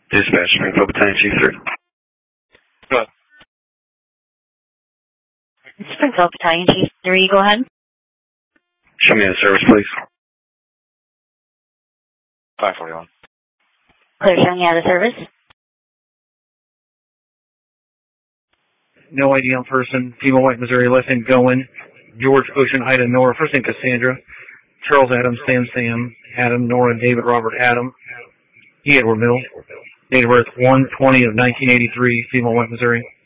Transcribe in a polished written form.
Dispatch, Springfield Battalion Chief 3. Go ahead. Springfield Battalion Chief 3, go ahead. Show me the service, please. 541. Clear showing you out of service. No ID on person. Female White, Missouri, left name Goen. George, Ocean, Ida, Nora. First name Cassandra. Charles, Adam, Sam, Adam, Nora, David, Robert, Adam. He, Edward Mill. Date of birth 1/20 of 1983. Female White, Missouri.